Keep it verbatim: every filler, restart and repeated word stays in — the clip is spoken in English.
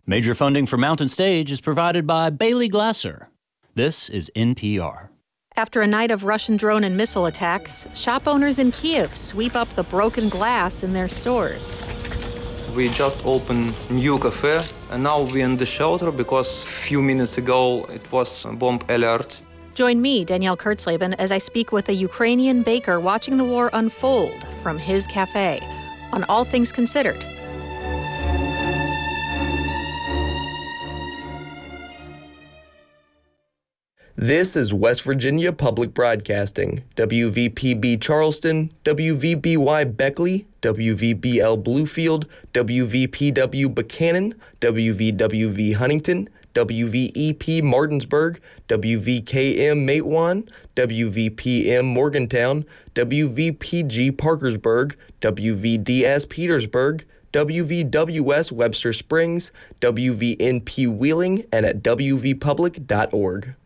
Major funding for Mountain Stage is provided by Bailey Glasser. This is N P R. After a night of Russian drone and missile attacks, shop owners in Kiev sweep up the broken glass in their stores. We just opened new cafe, and now we're in the shelter because a few minutes ago it was a bomb alert. Join me, Danielle Kurtzleben, as I speak with a Ukrainian baker watching the war unfold from his cafe on All Things Considered. This is West Virginia Public Broadcasting, W V P B Charleston, W V B Y Beckley, W V B L Bluefield, W V P W Buchanan, W V W V Huntington, W V E P Martinsburg, W V K M Matewan, W V P M Morgantown, W V P G Parkersburg, W V D S Petersburg, W V W S Webster Springs, W V N P Wheeling, and at W V public dot org.